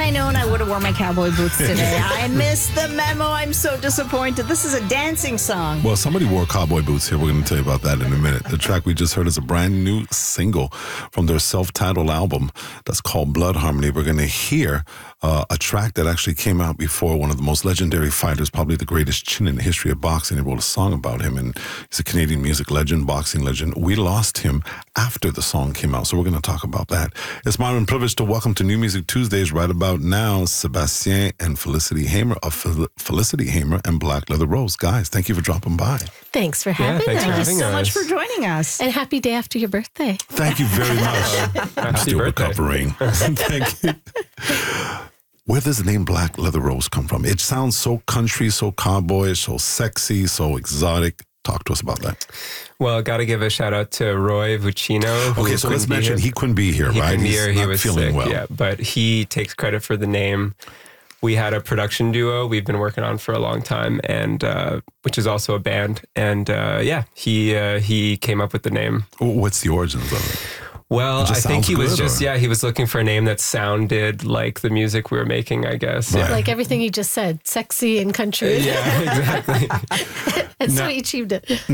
I known, I would have worn my cowboy boots today. I missed the memo. I'm so disappointed. This is a dancing song. Well, somebody wore cowboy boots here. We're going to tell you about that in a minute. The track we just heard is a brand new single from their self-titled album that's called Blood Harmony. We're going to hear a track that actually came out before one of the most legendary fighters, probably the greatest chin in the history of boxing. He wrote a song about him, and he's a Canadian music legend, boxing legend. We lost him after the song came out, so we're going to talk about that. It's my privilege to welcome to New Music Tuesdays right about now, Sebastien and Felicity Hamer of Felicity Hamer and Black Leather Rose. Guys, thank you for dropping by. Thanks for having us. Thank you so much for joining us. And happy day after your birthday. Thank you very much. I'm still recovering. Thank you. Where does the name Black Leather Rose come from? It sounds so country, so cowboyish, so sexy, so exotic. Talk to us about that. Well, got to give a shout out to Roy Vuccino. Okay, so let's mention he couldn't be here, right? He was feeling sick, well. yeah, but he takes credit for the name. We had a production duo we've been working on for a long time, and which is also a band. And he came up with the name. What's the origins of it? Well, I think he was he was looking for a name that sounded like the music we were making, I guess. Right. Like everything you just said, sexy and country. Yeah, exactly. And so he achieved it.